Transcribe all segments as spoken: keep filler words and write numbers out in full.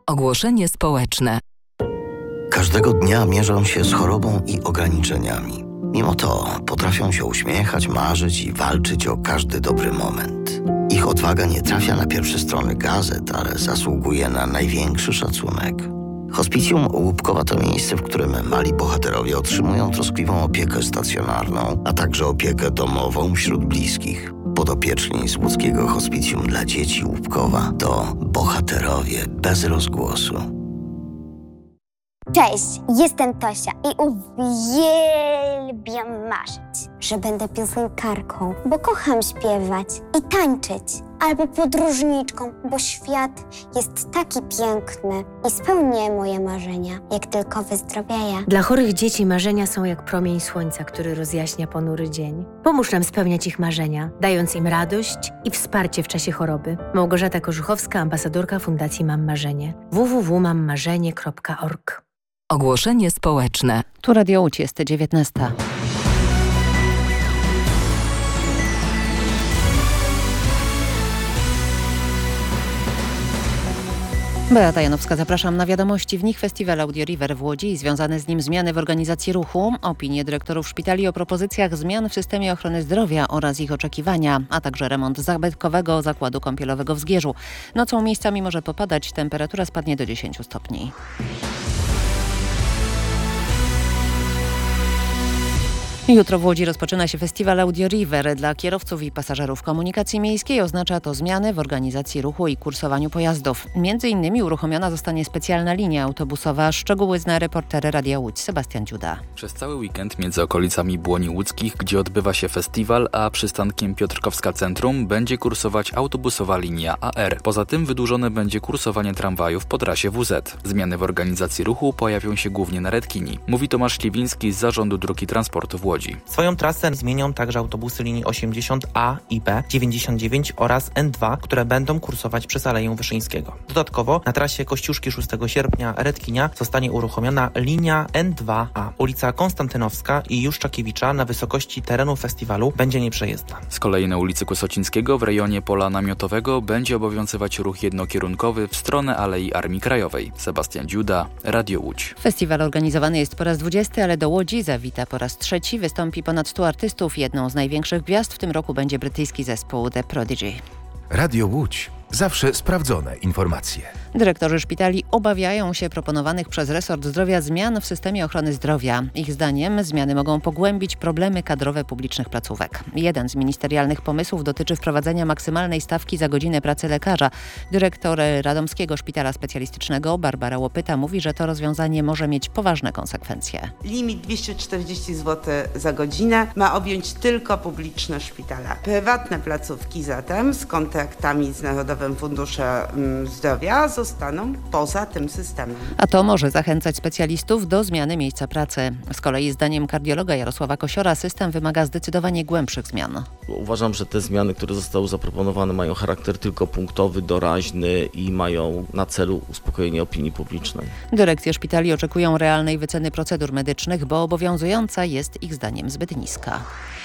Ogłoszenie społeczne. Każdego dnia mierzą się z chorobą i ograniczeniami. Mimo to potrafią się uśmiechać, marzyć i walczyć o każdy dobry moment. Ich odwaga nie trafia na pierwsze strony gazet, ale zasługuje na największy szacunek. Hospicjum Łupkowa to miejsce, w którym mali bohaterowie otrzymują troskliwą opiekę stacjonarną, a także opiekę domową wśród bliskich. Podopieczni z łódzkiego Hospicjum dla Dzieci Łupkowa to bohaterowie bez rozgłosu. Cześć, jestem Tosia i uwielbiam marzyć, że będę piosenkarką, bo kocham śpiewać i tańczyć, albo podróżniczką, bo świat jest taki piękny i spełnię moje marzenia, jak tylko wyzdrowieję. Dla chorych dzieci marzenia są jak promień słońca, który rozjaśnia ponury dzień. Pomóż nam spełniać ich marzenia, dając im radość i wsparcie w czasie choroby. Małgorzata Korzuchowska, ambasadorka Fundacji Mam Marzenie. w w w kropka mam marzenie kropka org. Ogłoszenie społeczne. Tu Radio Łódź, jest dziewiętnasta. Beata Janowska, zapraszam na wiadomości. W nich festiwal Audio River w Łodzi i związane z nim zmiany w organizacji ruchu, opinie dyrektorów szpitali o propozycjach zmian w systemie ochrony zdrowia oraz ich oczekiwania, a także remont zabytkowego zakładu kąpielowego w Zgierzu. Nocą miejscami może popadać, temperatura spadnie do dziesięciu stopni. Jutro w Łodzi rozpoczyna się festiwal Audio River. Dla kierowców i pasażerów komunikacji miejskiej oznacza to zmiany w organizacji ruchu i kursowaniu pojazdów. Między innymi uruchomiona zostanie specjalna linia autobusowa. Szczegóły zna reporter Radia Łódź Sebastian Dziuda. Przez cały weekend między okolicami Błoni Łódzkich, gdzie odbywa się festiwal, a przystankiem Piotrkowska Centrum będzie kursować autobusowa linia A R. Poza tym wydłużone będzie kursowanie tramwajów po trasie W Z. Zmiany w organizacji ruchu pojawią się głównie na Redkini. Mówi Tomasz Śliwiński z Zarządu Dróg i Transportu w Łodzi. Swoją trasę zmienią także autobusy linii osiemdziesiąt A i B, dziewięćdziesiąt dziewięć oraz N dwa, które będą kursować przez Aleję Wyszyńskiego. Dodatkowo na trasie Kościuszki szóstego sierpnia Redkinia zostanie uruchomiona linia N dwa A. Ulica Konstantynowska i Juszczakiewicza na wysokości terenu festiwalu będzie nieprzejezdna. Z kolei na ulicy Kłosocińskiego w rejonie Pola Namiotowego będzie obowiązywać ruch jednokierunkowy w stronę Alei Armii Krajowej. Sebastian Dziuda, Radio Łódź. Festiwal organizowany jest po raz dwudziesty, ale do Łodzi zawita po raz trzeci. Wystąpi ponad stu artystów. Jedną z największych gwiazd w tym roku będzie brytyjski zespół The Prodigy. Radio Łódź. Zawsze sprawdzone informacje. Dyrektorzy szpitali obawiają się proponowanych przez resort zdrowia zmian w systemie ochrony zdrowia. Ich zdaniem zmiany mogą pogłębić problemy kadrowe publicznych placówek. Jeden z ministerialnych pomysłów dotyczy wprowadzenia maksymalnej stawki za godzinę pracy lekarza. Dyrektor Radomskiego Szpitala Specjalistycznego Barbara Łopyta mówi, że to rozwiązanie może mieć poważne konsekwencje. Limit dwieście czterdzieści złotych za godzinę ma objąć tylko publiczne szpitale. Prywatne placówki zatem z kontraktami z Narodowym Funduszem Zdrowia zostaną poza tym systemem. A to może zachęcać specjalistów do zmiany miejsca pracy. Z kolei zdaniem kardiologa Jarosława Kosiora system wymaga zdecydowanie głębszych zmian. Uważam, że te zmiany, które zostały zaproponowane, mają charakter tylko punktowy, doraźny i mają na celu uspokojenie opinii publicznej. Dyrekcje szpitali oczekują realnej wyceny procedur medycznych, bo obowiązująca jest ich zdaniem zbyt niska.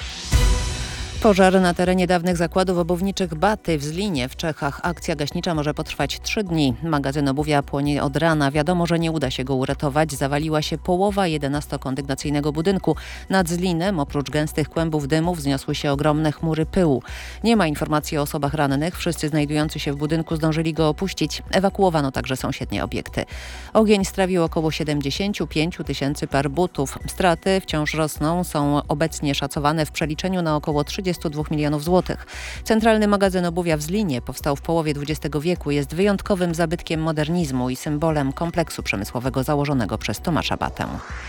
Pożar na terenie dawnych zakładów obuwniczych Baty w Zlinie w Czechach. Akcja gaśnicza może potrwać trzy dni. Magazyn obuwia płonie od rana. Wiadomo, że nie uda się go uratować. Zawaliła się połowa jedenastokondygnacyjnego budynku. Nad Zlinem oprócz gęstych kłębów dymu wzniosły się ogromne chmury pyłu. Nie ma informacji o osobach rannych. Wszyscy znajdujący się w budynku zdążyli go opuścić. Ewakuowano także sąsiednie obiekty. Ogień strawił około siedemdziesiąt pięć tysięcy par butów. Straty wciąż rosną. Są obecnie szacowane w przeliczeniu na około trzydzieści dwóch milionów złotych. Centralny magazyn obuwia w Zlinie powstał w połowie dwudziestego wieku. Jest wyjątkowym zabytkiem modernizmu i symbolem kompleksu przemysłowego założonego przez Tomasza Batę.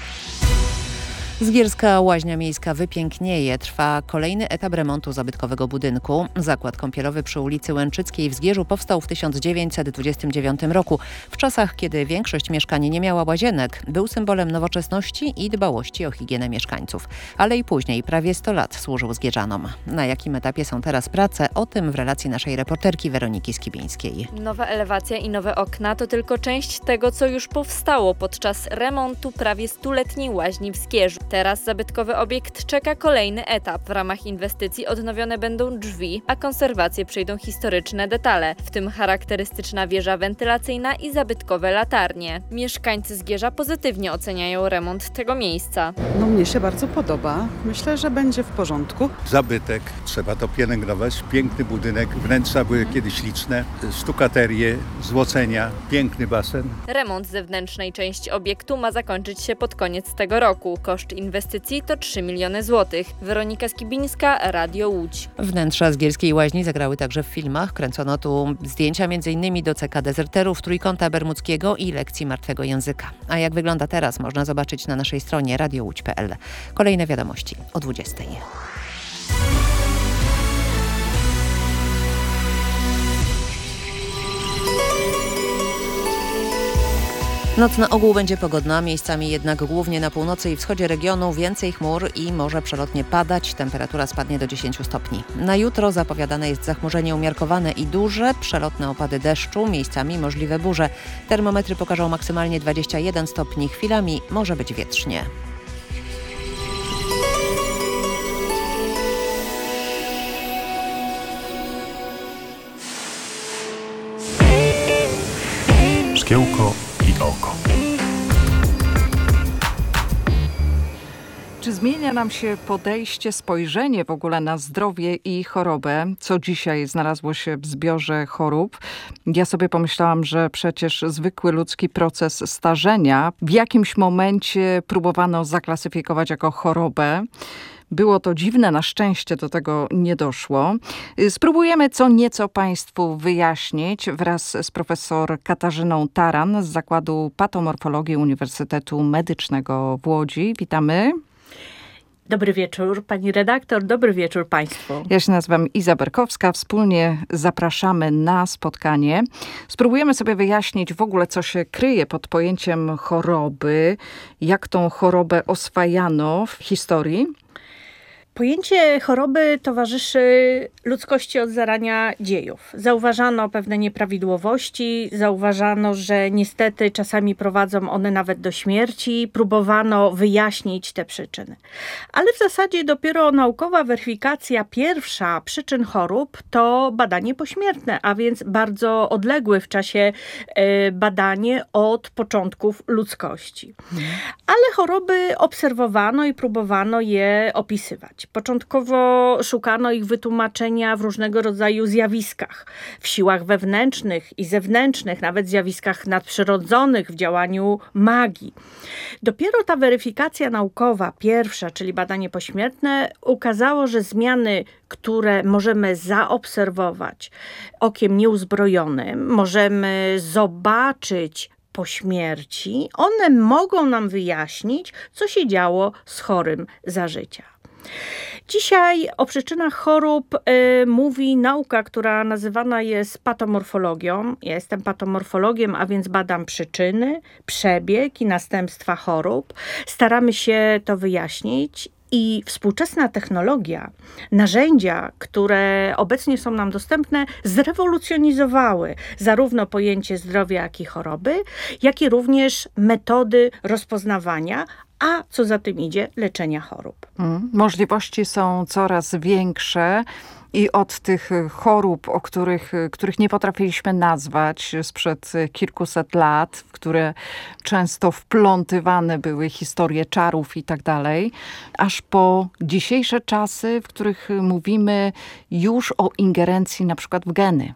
Zgierska Łaźnia Miejska wypięknieje. Trwa kolejny etap remontu zabytkowego budynku. Zakład kąpielowy przy ulicy Łęczyckiej w Zgierzu powstał w tysiąc dziewięćset dwudziestym dziewiątym roku. W czasach, kiedy większość mieszkań nie miała łazienek, był symbolem nowoczesności i dbałości o higienę mieszkańców. Ale i później, prawie sto lat, służył zgierzanom. Na jakim etapie są teraz prace? O tym w relacji naszej reporterki Weroniki Skibińskiej. Nowa elewacja i nowe okna to tylko część tego, co już powstało podczas remontu prawie stuletniej łaźni w Zgierzu. Teraz zabytkowy obiekt czeka kolejny etap. W ramach inwestycji odnowione będą drzwi, a konserwację przyjdą historyczne detale, w tym charakterystyczna wieża wentylacyjna i zabytkowe latarnie. Mieszkańcy Zgierza pozytywnie oceniają remont tego miejsca. No mnie się bardzo podoba. Myślę, że będzie w porządku. Zabytek, trzeba to pielęgnować. Piękny budynek, wnętrza były kiedyś liczne, sztukaterie, złocenia, piękny basen. Remont zewnętrznej części obiektu ma zakończyć się pod koniec tego roku. Koszt inwestycji to trzy miliony złotych. Weronika Skibińska, Radio Łódź. Wnętrza Zgierskiej Łaźni zagrały także w filmach. Kręcono tu zdjęcia m.in. do C K Dezerterów, Trójkąta Bermudzkiego i Lekcji Martwego Języka. A jak wygląda teraz, można zobaczyć na naszej stronie radio łódź kropka p l. Kolejne wiadomości o dwudziestej. Noc na ogół będzie pogodna, miejscami jednak głównie na północy i wschodzie regionu więcej chmur i może przelotnie padać. Temperatura spadnie do dziesięciu stopni. Na jutro zapowiadane jest zachmurzenie umiarkowane i duże, przelotne opady deszczu, miejscami możliwe burze. Termometry pokażą maksymalnie dwadzieścia jeden stopni, chwilami może być wietrznie. Szkiełko i oko. Czy zmienia nam się podejście, spojrzenie w ogóle na zdrowie i chorobę? Co dzisiaj znalazło się w zbiorze chorób? Ja sobie pomyślałam, że przecież zwykły ludzki proces starzenia w jakimś momencie próbowano zaklasyfikować jako chorobę. Było to dziwne, na szczęście do tego nie doszło. Spróbujemy co nieco Państwu wyjaśnić wraz z profesor Katarzyną Taran z Zakładu Patomorfologii Uniwersytetu Medycznego w Łodzi. Witamy. Dobry wieczór, pani redaktor, dobry wieczór państwu. Ja się nazywam Iza Berkowska, wspólnie zapraszamy na spotkanie. Spróbujemy sobie wyjaśnić w ogóle, co się kryje pod pojęciem choroby, jak tą chorobę oswajano w historii. Pojęcie choroby towarzyszy ludzkości od zarania dziejów. Zauważano pewne nieprawidłowości, zauważano, że niestety czasami prowadzą one nawet do śmierci. Próbowano wyjaśnić te przyczyny. Ale w zasadzie dopiero naukowa weryfikacja pierwsza przyczyn chorób to badanie pośmiertne, a więc bardzo odległe w czasie badanie od początków ludzkości. Ale choroby obserwowano i próbowano je opisywać. Początkowo szukano ich wytłumaczenia w różnego rodzaju zjawiskach, w siłach wewnętrznych i zewnętrznych, nawet zjawiskach nadprzyrodzonych, w działaniu magii. Dopiero ta weryfikacja naukowa, pierwsza, czyli badanie pośmiertne, ukazało, że zmiany, które możemy zaobserwować okiem nieuzbrojonym, możemy zobaczyć po śmierci, one mogą nam wyjaśnić, co się działo z chorym za życia. Dzisiaj o przyczynach chorób y, mówi nauka, która nazywana jest patomorfologią. Ja jestem patomorfologiem, a więc badam przyczyny, przebieg i następstwa chorób. Staramy się to wyjaśnić. I współczesna technologia, narzędzia, które obecnie są nam dostępne, zrewolucjonizowały zarówno pojęcie zdrowia, jak i choroby, jak i również metody rozpoznawania, a co za tym idzie, leczenia chorób. Mm, możliwości są coraz większe. I od tych chorób, o których, których nie potrafiliśmy nazwać sprzed kilkuset lat, w które często wplątywane były historie czarów i tak dalej, aż po dzisiejsze czasy, w których mówimy już o ingerencji na przykład w geny.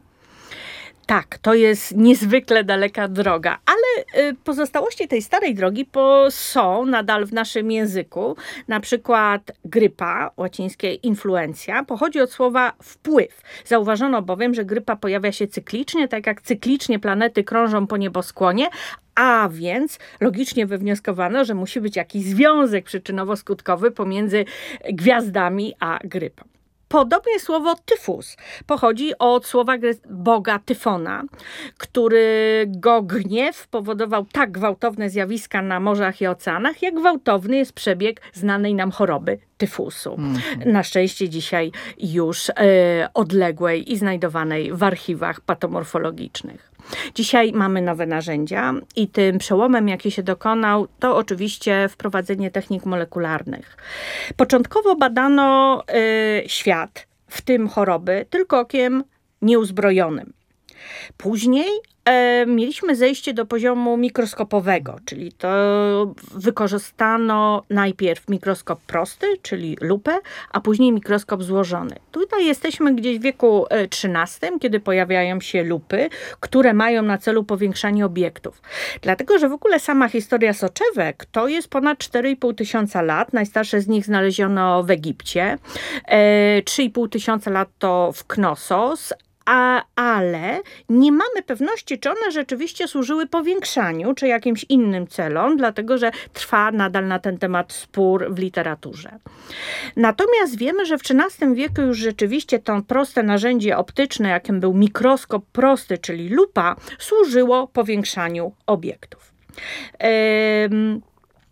Tak, to jest niezwykle daleka droga, ale pozostałości tej starej drogi po, są nadal w naszym języku. Na przykład grypa, łacińskie influencja, pochodzi od słowa wpływ. Zauważono bowiem, że grypa pojawia się cyklicznie, tak jak cyklicznie planety krążą po nieboskłonie, a więc logicznie wywnioskowano, że musi być jakiś związek przyczynowo-skutkowy pomiędzy gwiazdami a grypą. Podobnie słowo tyfus pochodzi od słowa boga Tyfona, którego gniew powodował tak gwałtowne zjawiska na morzach i oceanach, jak gwałtowny jest przebieg znanej nam choroby tyfusu. Mm-hmm. Na szczęście dzisiaj już e, odległej i znajdowanej w archiwach patomorfologicznych. Dzisiaj mamy nowe narzędzia i tym przełomem, jaki się dokonał, to oczywiście wprowadzenie technik molekularnych. Początkowo badano y, świat, w tym choroby, tylko okiem nieuzbrojonym. Później e, mieliśmy zejście do poziomu mikroskopowego, czyli to wykorzystano najpierw mikroskop prosty, czyli lupę, a później mikroskop złożony. Tutaj jesteśmy gdzieś w wieku trzynastym, kiedy pojawiają się lupy, które mają na celu powiększanie obiektów. Dlatego, że w ogóle sama historia soczewek to jest ponad cztery i pół tysiąca lat. Najstarsze z nich znaleziono w Egipcie. E, trzy i pół tysiąca lat to w Knossos. A, ale nie mamy pewności, czy one rzeczywiście służyły powiększaniu, czy jakimś innym celom, dlatego że trwa nadal na ten temat spór w literaturze. Natomiast wiemy, że w trzynastym wieku już rzeczywiście to proste narzędzie optyczne, jakim był mikroskop prosty, czyli lupa, służyło powiększaniu obiektów. Ym,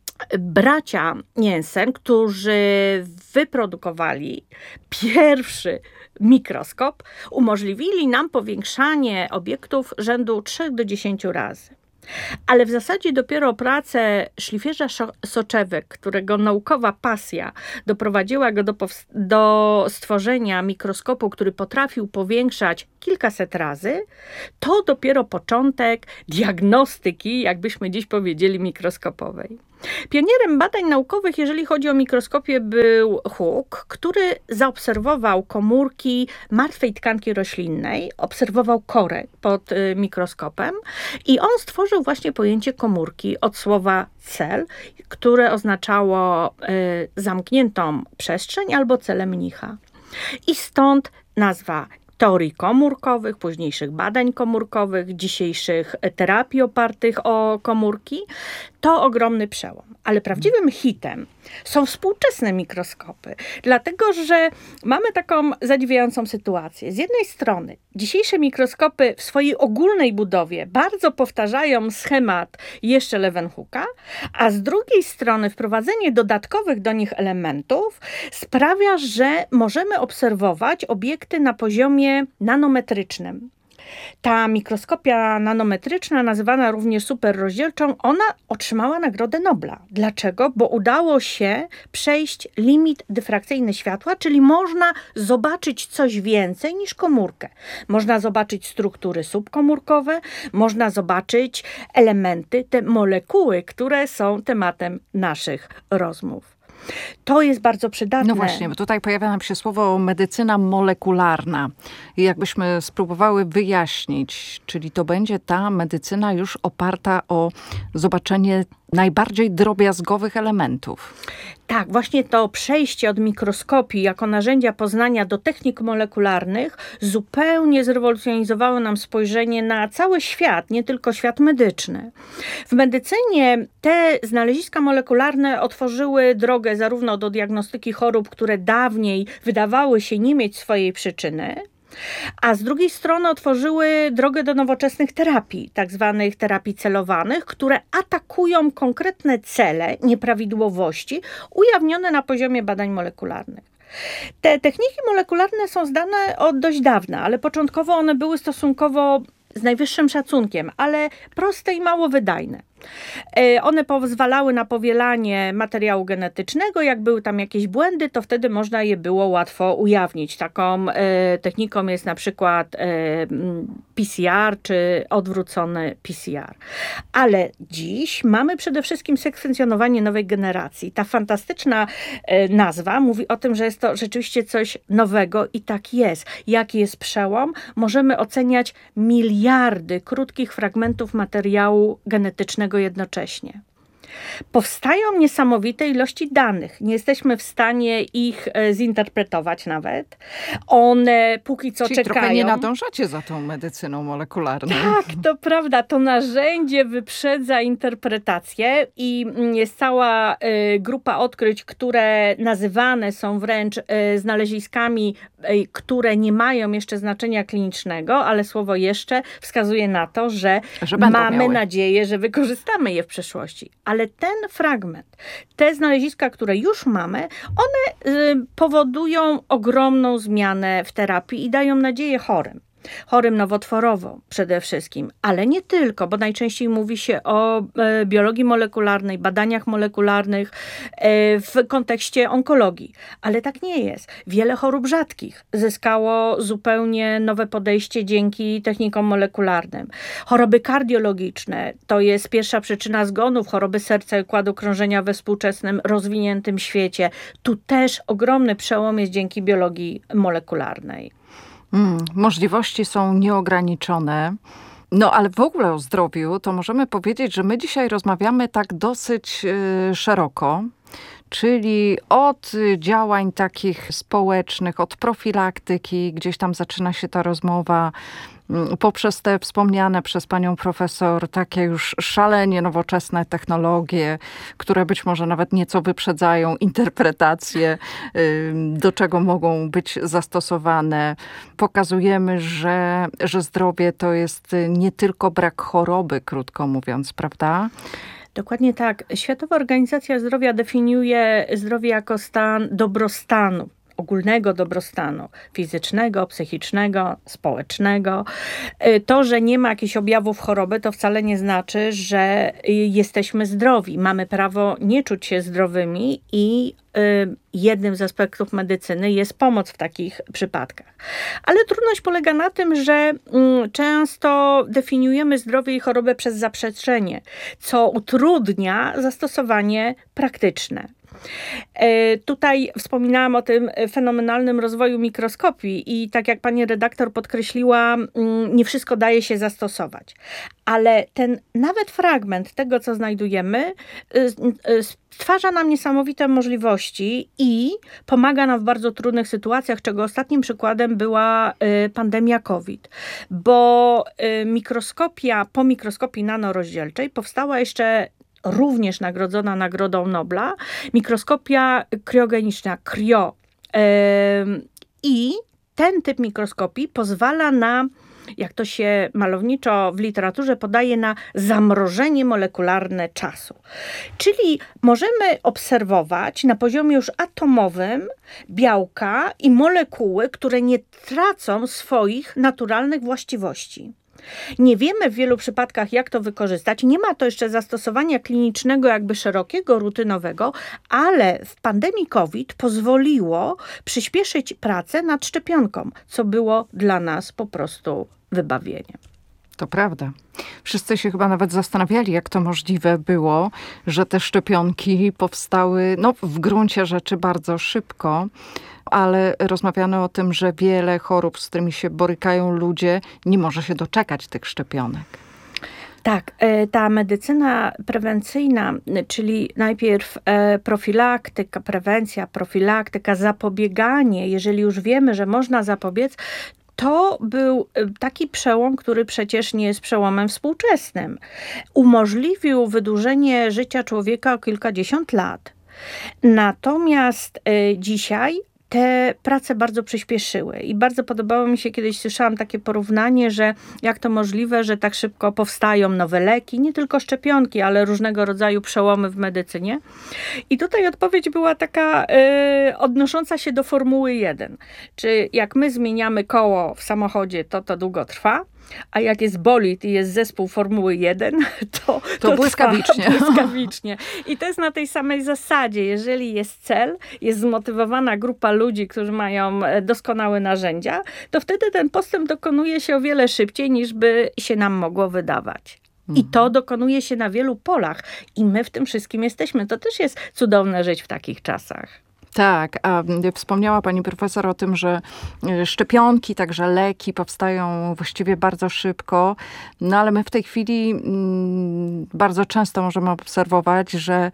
Bracia Jensen, którzy wyprodukowali pierwszy mikroskop, umożliwili nam powiększanie obiektów rzędu trzy do dziesięciu razy. Ale w zasadzie dopiero pracę szlifierza soczewek, którego naukowa pasja doprowadziła go do, do stworzenia mikroskopu, który potrafił powiększać kilkaset razy, to dopiero początek diagnostyki, jakbyśmy dziś powiedzieli, mikroskopowej. Pionierem badań naukowych, jeżeli chodzi o mikroskopię, był Hooke, który zaobserwował komórki martwej tkanki roślinnej, obserwował korę pod y, mikroskopem i on stworzył właśnie pojęcie komórki od słowa cell, które oznaczało y, zamkniętą przestrzeń albo celę mnicha. I stąd nazwa teorii komórkowych, późniejszych badań komórkowych, dzisiejszych terapii opartych o komórki, to ogromny przełom. Ale prawdziwym hitem są współczesne mikroskopy, dlatego że mamy taką zadziwiającą sytuację. Z jednej strony dzisiejsze mikroskopy w swojej ogólnej budowie bardzo powtarzają schemat jeszcze Leeuwenhoeka, a z drugiej strony wprowadzenie dodatkowych do nich elementów sprawia, że możemy obserwować obiekty na poziomie nanometrycznym. Ta mikroskopia nanometryczna, nazywana również superrozdzielczą, ona otrzymała Nagrodę Nobla. Dlaczego? Bo udało się przejść limit dyfrakcyjny światła, czyli można zobaczyć coś więcej niż komórkę. Można zobaczyć struktury subkomórkowe, można zobaczyć elementy, te molekuły, które są tematem naszych rozmów. To jest bardzo przydatne. No właśnie, bo tutaj pojawia nam się słowo medycyna molekularna. I jakbyśmy spróbowały wyjaśnić, czyli to będzie ta medycyna już oparta o zobaczenie najbardziej drobiazgowych elementów. Tak, właśnie to przejście od mikroskopii jako narzędzia poznania do technik molekularnych zupełnie zrewolucjonizowało nam spojrzenie na cały świat, nie tylko świat medyczny. W medycynie te znaleziska molekularne otworzyły drogę zarówno do diagnostyki chorób, które dawniej wydawały się nie mieć swojej przyczyny, a z drugiej strony otworzyły drogę do nowoczesnych terapii, tak zwanych terapii celowanych, które atakują konkretne cele, nieprawidłowości ujawnione na poziomie badań molekularnych. Te techniki molekularne są znane od dość dawna, ale początkowo one były stosunkowo z najwyższym szacunkiem, ale proste i mało wydajne. One pozwalały na powielanie materiału genetycznego. Jak były tam jakieś błędy, to wtedy można je było łatwo ujawnić. Taką e, techniką jest na przykład e, P C R czy odwrócony P C R. Ale dziś mamy przede wszystkim sekwencjonowanie nowej generacji. Ta fantastyczna e, nazwa mówi o tym, że jest to rzeczywiście coś nowego i tak jest. Jaki jest przełom? Możemy oceniać miliardy krótkich fragmentów materiału genetycznego jednocześnie. Powstają niesamowite ilości danych. Nie jesteśmy w stanie ich zinterpretować nawet. One póki co Czyli czekają. Trochę nie nadążacie za tą medycyną molekularną. Tak, to prawda. To narzędzie wyprzedza interpretację i jest cała y, grupa odkryć, które nazywane są wręcz y, znaleziskami, y, które nie mają jeszcze znaczenia klinicznego, ale słowo jeszcze wskazuje na to, że, że mamy miały. nadzieję, że wykorzystamy je w przyszłości. Ale ten fragment, te znaleziska, które już mamy, one y, powodują ogromną zmianę w terapii i dają nadzieję chorym. chorym nowotworowo przede wszystkim, ale nie tylko, bo najczęściej mówi się o e, biologii molekularnej, badaniach molekularnych e, w kontekście onkologii, ale tak nie jest. Wiele chorób rzadkich zyskało zupełnie nowe podejście dzięki technikom molekularnym. Choroby kardiologiczne to jest pierwsza przyczyna zgonów, choroby serca i układu krążenia we współczesnym, rozwiniętym świecie. Tu też ogromny przełom jest dzięki biologii molekularnej. Mm, możliwości są nieograniczone. No ale w ogóle o zdrowiu to możemy powiedzieć, że my dzisiaj rozmawiamy tak dosyć yy, szeroko. Czyli od działań takich społecznych, od profilaktyki, gdzieś tam zaczyna się ta rozmowa, poprzez te wspomniane przez panią profesor takie już szalenie nowoczesne technologie, które być może nawet nieco wyprzedzają interpretacje, do czego mogą być zastosowane. Pokazujemy, że, że zdrowie to jest nie tylko brak choroby, krótko mówiąc, prawda? Dokładnie tak. Światowa Organizacja Zdrowia definiuje zdrowie jako stan dobrostanu, ogólnego dobrostanu fizycznego, psychicznego, społecznego. To, że nie ma jakichś objawów choroby, to wcale nie znaczy, że jesteśmy zdrowi. Mamy prawo nie czuć się zdrowymi i jednym z aspektów medycyny jest pomoc w takich przypadkach. Ale trudność polega na tym, że często definiujemy zdrowie i chorobę przez zaprzeczenie, co utrudnia zastosowanie praktyczne. Tutaj wspominałam o tym fenomenalnym rozwoju mikroskopii i tak jak pani redaktor podkreśliła, nie wszystko daje się zastosować. Ale ten nawet fragment tego, co znajdujemy, stwarza nam niesamowite możliwości i pomaga nam w bardzo trudnych sytuacjach, czego ostatnim przykładem była pandemia COVID. Bo mikroskopia po mikroskopii nanorozdzielczej powstała jeszcze również nagrodzona Nagrodą Nobla, mikroskopia kriogeniczna, krio. I ten typ mikroskopii pozwala na, jak to się malowniczo w literaturze podaje, na zamrożenie molekularne czasu. Czyli możemy obserwować na poziomie już atomowym białka i molekuły, które nie tracą swoich naturalnych właściwości. Nie wiemy w wielu przypadkach, jak to wykorzystać. Nie ma to jeszcze zastosowania klinicznego, jakby szerokiego, rutynowego, ale w pandemii COVID pozwoliło przyspieszyć pracę nad szczepionką, co było dla nas po prostu wybawieniem. To prawda. Wszyscy się chyba nawet zastanawiali, jak to możliwe było, że te szczepionki powstały no, w gruncie rzeczy bardzo szybko, ale rozmawiano o tym, że wiele chorób, z którymi się borykają ludzie, nie może się doczekać tych szczepionek. Tak, ta medycyna prewencyjna, czyli najpierw profilaktyka, prewencja, profilaktyka, zapobieganie, jeżeli już wiemy, że można zapobiec, to był taki przełom, który przecież nie jest przełomem współczesnym. Umożliwił wydłużenie życia człowieka o kilkadziesiąt lat. Natomiast dzisiaj te prace bardzo przyspieszyły i bardzo podobało mi się, kiedyś słyszałam takie porównanie, że jak to możliwe, że tak szybko powstają nowe leki, nie tylko szczepionki, ale różnego rodzaju przełomy w medycynie. I tutaj odpowiedź była taka y, odnosząca się do Formuły jeden. Czy jak my zmieniamy koło w samochodzie, to to długo trwa? A jak jest bolid i jest zespół Formuły jeden, to, to, to błyskawicznie. Trwa, błyskawicznie. I to jest na tej samej zasadzie. Jeżeli jest cel, jest zmotywowana grupa ludzi, którzy mają doskonałe narzędzia, to wtedy ten postęp dokonuje się o wiele szybciej, niż by się nam mogło wydawać. I to dokonuje się na wielu polach. I my w tym wszystkim jesteśmy. To też jest cudowne żyć w takich czasach. Tak, a wspomniała pani profesor o tym, że szczepionki, także leki powstają właściwie bardzo szybko, no ale my w tej chwili bardzo często możemy obserwować, że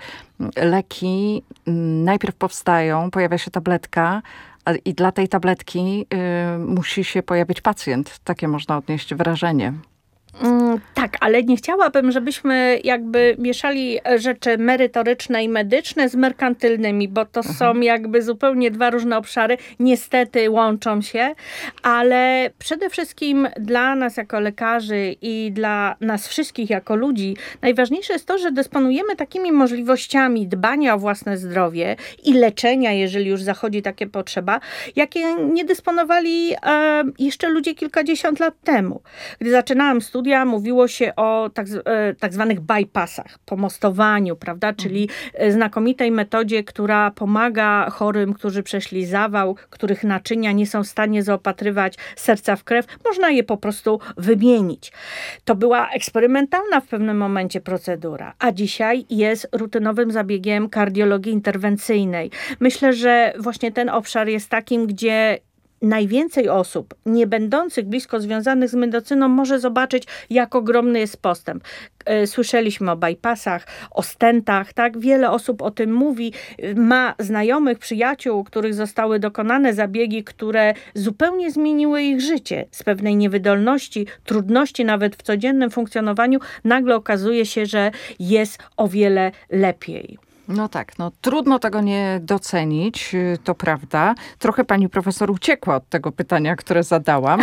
leki najpierw powstają, pojawia się tabletka i dla tej tabletki musi się pojawić pacjent. Takie można odnieść wrażenie. Mm, tak. Tak, ale nie chciałabym, żebyśmy jakby mieszali rzeczy merytoryczne i medyczne z merkantylnymi, bo to mhm. są jakby zupełnie dwa różne obszary. Niestety łączą się, ale przede wszystkim dla nas jako lekarzy i dla nas wszystkich jako ludzi najważniejsze jest to, że dysponujemy takimi możliwościami dbania o własne zdrowie i leczenia, jeżeli już zachodzi takie potrzeba, jakie nie dysponowali e, jeszcze ludzie kilkadziesiąt lat temu. Gdy zaczynałam studia, mówiło się o tak, e, tak zwanych bypassach, pomostowaniu, prawda, czyli mhm. znakomitej metodzie, która pomaga chorym, którzy przeszli zawał, których naczynia nie są w stanie zaopatrywać serca w krew, można je po prostu wymienić. To była eksperymentalna w pewnym momencie procedura, a dzisiaj jest rutynowym zabiegiem kardiologii interwencyjnej. Myślę, że właśnie ten obszar jest takim, gdzie najwięcej osób nie będących blisko związanych z medycyną może zobaczyć, jak ogromny jest postęp. Słyszeliśmy o bypassach, o stentach, tak? Wiele osób o tym mówi. Ma znajomych, przyjaciół, których zostały dokonane zabiegi, które zupełnie zmieniły ich życie. Z pewnej niewydolności, trudności nawet w codziennym funkcjonowaniu, nagle okazuje się, że jest o wiele lepiej. No tak, no trudno tego nie docenić, to prawda. Trochę pani profesor uciekła od tego pytania, które zadałam,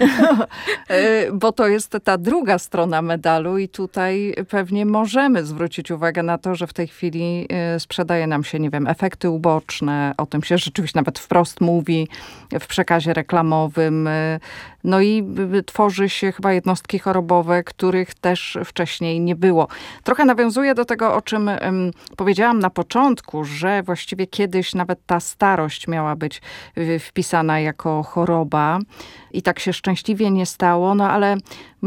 bo to jest ta druga strona medalu i tutaj pewnie możemy zwrócić uwagę na to, że w tej chwili sprzedaje nam się, nie wiem, efekty uboczne, o tym się rzeczywiście nawet wprost mówi w przekazie reklamowym. No i tworzy się chyba jednostki chorobowe, których też wcześniej nie było. Trochę nawiązuję do tego, o czym um, powiedziałam na początku, że właściwie kiedyś nawet ta starość miała być wpisana jako choroba i tak się szczęśliwie nie stało, no ale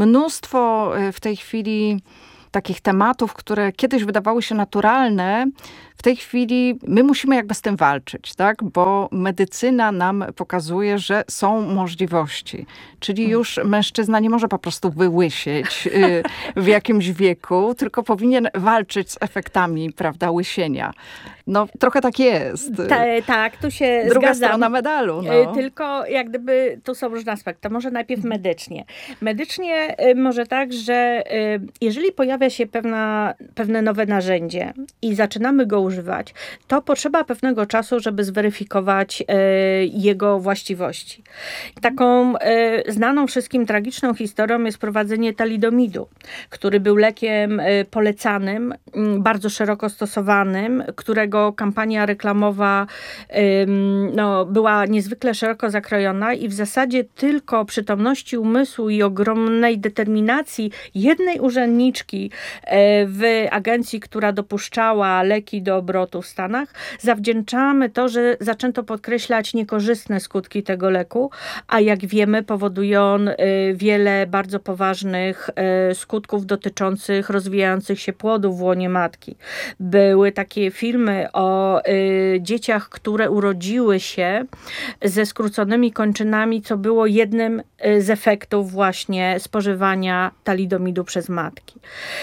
mnóstwo w tej chwili takich tematów, które kiedyś wydawały się naturalne, w tej chwili my musimy jakby z tym walczyć, tak? Bo medycyna nam pokazuje, że są możliwości. Czyli już mężczyzna nie może po prostu wyłysieć w jakimś wieku, tylko powinien walczyć z efektami, prawda, łysienia. No trochę tak jest. Ta, tak, tu się Druga zgadzam. strona medalu. No. Tylko jak gdyby tu są różne aspekty. Może najpierw medycznie. Medycznie może tak, że jeżeli pojawia się pewna, pewne nowe narzędzie i zaczynamy go używać, to potrzeba pewnego czasu, żeby zweryfikować e, jego właściwości. Taką e, znaną wszystkim tragiczną historią jest prowadzenie talidomidu, który był lekiem e, polecanym, m, bardzo szeroko stosowanym, którego kampania reklamowa e, no, była niezwykle szeroko zakrojona i w zasadzie tylko przytomności umysłu i ogromnej determinacji jednej urzędniczki e, w agencji, która dopuszczała leki do obrotu w Stanach, zawdzięczamy to, że zaczęto podkreślać niekorzystne skutki tego leku, a jak wiemy powoduje on wiele bardzo poważnych skutków dotyczących rozwijających się płodów w łonie matki. Były takie filmy o dzieciach, które urodziły się ze skróconymi kończynami, co było jednym z efektów właśnie spożywania talidomidu przez matki.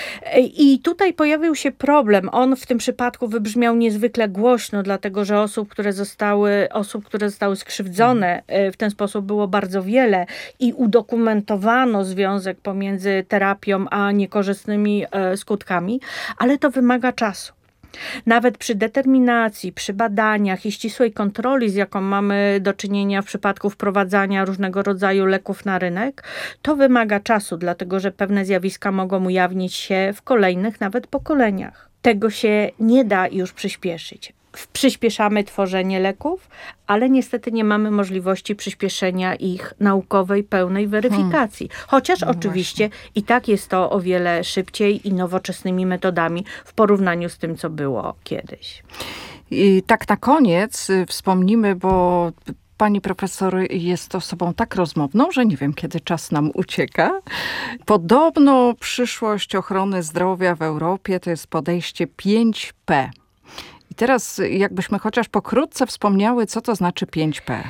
I tutaj pojawił się problem. On w tym przypadku wybrzmiał niezwykle głośno, dlatego że osób, które zostały, osób, które zostały skrzywdzone w ten sposób było bardzo wiele i udokumentowano związek pomiędzy terapią a niekorzystnymi skutkami, ale to wymaga czasu. Nawet przy determinacji, przy badaniach i ścisłej kontroli, z jaką mamy do czynienia w przypadku wprowadzania różnego rodzaju leków na rynek, to wymaga czasu, dlatego że pewne zjawiska mogą ujawnić się w kolejnych nawet pokoleniach. Tego się nie da już przyspieszyć. Przyspieszamy tworzenie leków, ale niestety nie mamy możliwości przyspieszenia ich naukowej, pełnej weryfikacji. Chociaż no oczywiście właśnie. I tak jest to o wiele szybciej i nowoczesnymi metodami w porównaniu z tym, co było kiedyś. I tak na koniec wspomnimy, bo pani profesor jest osobą tak rozmowną, że nie wiem, kiedy czas nam ucieka. Podobno przyszłość ochrony zdrowia w Europie to jest podejście pięć P. I teraz jakbyśmy chociaż pokrótce wspomniały, co to znaczy pięć P.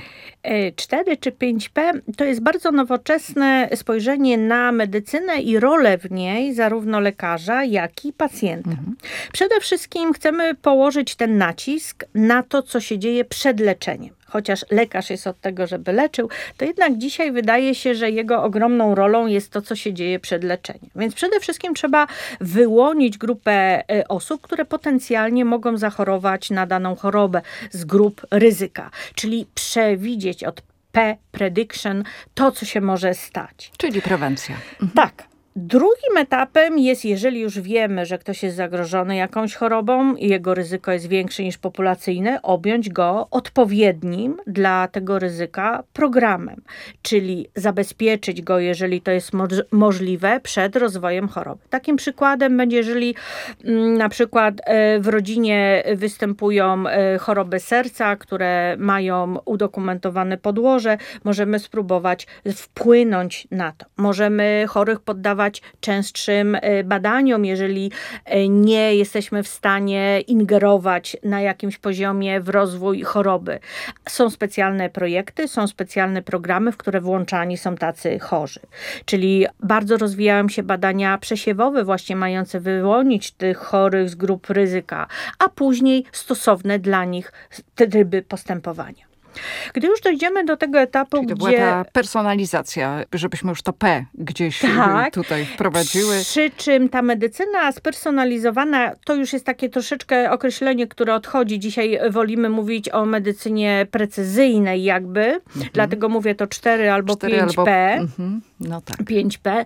cztery czy pięć P to jest bardzo nowoczesne spojrzenie na medycynę i rolę w niej zarówno lekarza, jak i pacjenta. Mhm. Przede wszystkim chcemy położyć ten nacisk na to, co się dzieje przed leczeniem. Chociaż lekarz jest od tego, żeby leczył, to jednak dzisiaj wydaje się, że jego ogromną rolą jest to, co się dzieje przed leczeniem. Więc przede wszystkim trzeba wyłonić grupę osób, które potencjalnie mogą zachorować na daną chorobę z grup ryzyka, czyli przewidzieć od P, prediction, to, co się może stać. Czyli prewencja. Mhm. Tak. Drugim etapem jest, jeżeli już wiemy, że ktoś jest zagrożony jakąś chorobą i jego ryzyko jest większe niż populacyjne, objąć go odpowiednim dla tego ryzyka programem, czyli zabezpieczyć go, jeżeli to jest moż- możliwe, przed rozwojem choroby. Takim przykładem będzie, jeżeli m, na przykład e, w rodzinie występują e, choroby serca, które mają udokumentowane podłoże, możemy spróbować wpłynąć na to. Możemy chorych poddawać częstszym badaniom, jeżeli nie jesteśmy w stanie ingerować na jakimś poziomie w rozwój choroby. Są specjalne projekty, są specjalne programy, w które włączani są tacy chorzy. Czyli bardzo rozwijają się badania przesiewowe, właśnie mające wyłonić tych chorych z grup ryzyka, a później stosowne dla nich tryby postępowania. Gdy już dojdziemy do tego etapu, Czyli to gdzie... była ta personalizacja, żebyśmy już to P gdzieś tak, tutaj wprowadziły. Przy czym ta medycyna spersonalizowana to już jest takie troszeczkę określenie, które odchodzi. Dzisiaj wolimy mówić o medycynie precyzyjnej jakby, mhm. dlatego mówię to cztery albo pięć P. Albo... Mhm. No tak. pięć P.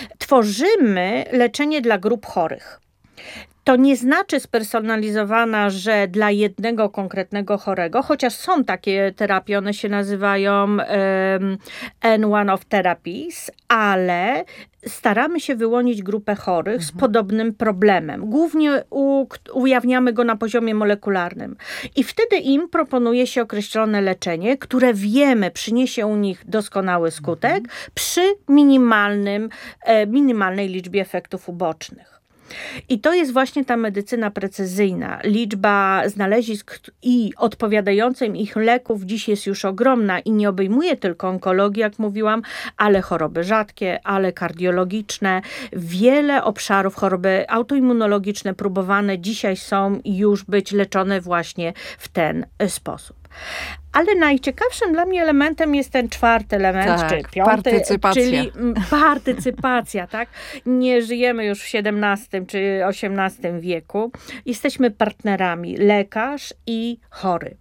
Tworzymy leczenie dla grup chorych. To nie znaczy spersonalizowana, że dla jednego konkretnego chorego, chociaż są takie terapie, one się nazywają um, N one of therapies, ale staramy się wyłonić grupę chorych mhm. z podobnym problemem. Głównie u, ujawniamy go na poziomie molekularnym. I wtedy im proponuje się określone leczenie, które wiemy przyniesie u nich doskonały skutek mhm. przy minimalnym, e, minimalnej liczbie efektów ubocznych. I to jest właśnie ta medycyna precyzyjna. Liczba znalezisk i odpowiadających ich leków dziś jest już ogromna i nie obejmuje tylko onkologii, jak mówiłam, ale choroby rzadkie, ale kardiologiczne. Wiele obszarów, choroby autoimmunologiczne próbowane dzisiaj są już być leczone właśnie w ten sposób. Ale najciekawszym dla mnie elementem jest ten czwarty element, tak, czy piąty, partycypacja. czyli partycypacja, tak? Nie żyjemy już w siedemnastym czy osiemnastym wieku. Jesteśmy partnerami, lekarz i chory.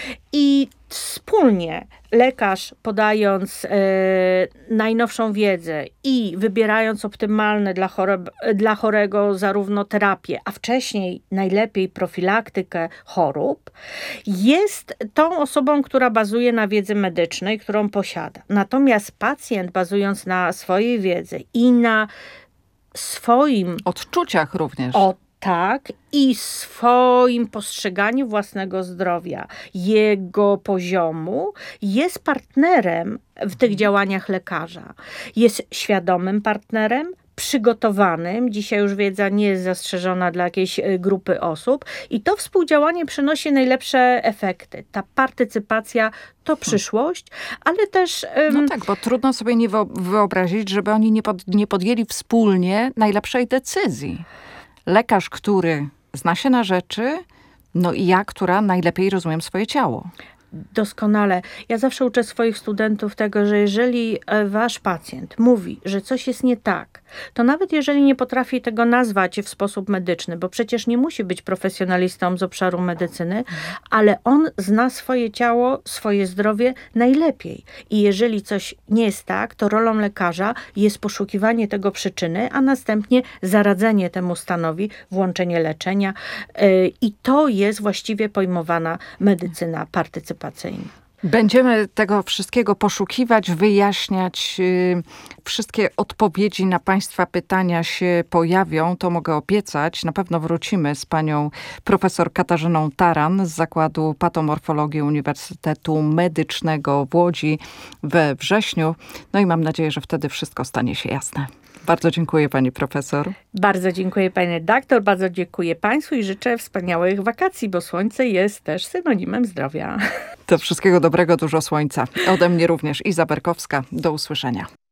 I wspólnie lekarz, podając e, najnowszą wiedzę i wybierając optymalne dla, chorob, dla chorego zarówno terapię, a wcześniej najlepiej profilaktykę chorób, jest tą osobą, która bazuje na wiedzy medycznej, którą posiada. Natomiast pacjent, bazując na swojej wiedzy i na swoim... odczuciach również. O, tak, i swoim postrzeganiu własnego zdrowia, jego poziomu, jest partnerem w tych działaniach lekarza. Jest świadomym partnerem, przygotowanym. Dzisiaj już wiedza nie jest zastrzeżona dla jakiejś grupy osób i to współdziałanie przynosi najlepsze efekty. Ta partycypacja to przyszłość, ale też... Um... No tak, bo trudno sobie nie wyobrazić, żeby oni nie, pod, nie podjęli wspólnie najlepszej decyzji. Lekarz, który zna się na rzeczy, no i ja, która najlepiej rozumiem swoje ciało. Doskonale. Ja zawsze uczę swoich studentów tego, że jeżeli wasz pacjent mówi, że coś jest nie tak, to nawet jeżeli nie potrafi tego nazwać w sposób medyczny, bo przecież nie musi być profesjonalistą z obszaru medycyny, ale on zna swoje ciało, swoje zdrowie najlepiej. I jeżeli coś nie jest tak, to rolą lekarza jest poszukiwanie tego przyczyny, a następnie zaradzenie temu stanowi, włączenie leczenia. I to jest właściwie pojmowana medycyna partycypacyjna. Będziemy tego wszystkiego poszukiwać, wyjaśniać. Wszystkie odpowiedzi na Państwa pytania się pojawią, to mogę obiecać. Na pewno wrócimy z panią profesor Katarzyną Taran z Zakładu Patomorfologii Uniwersytetu Medycznego w Łodzi we wrześniu. No i mam nadzieję, że wtedy wszystko stanie się jasne. Bardzo dziękuję pani profesor. Bardzo dziękuję pani redaktor, bardzo dziękuję państwu i życzę wspaniałych wakacji, bo słońce jest też synonimem zdrowia. To wszystkiego dobrego, dużo słońca. Ode mnie również Iza Berkowska. Do usłyszenia.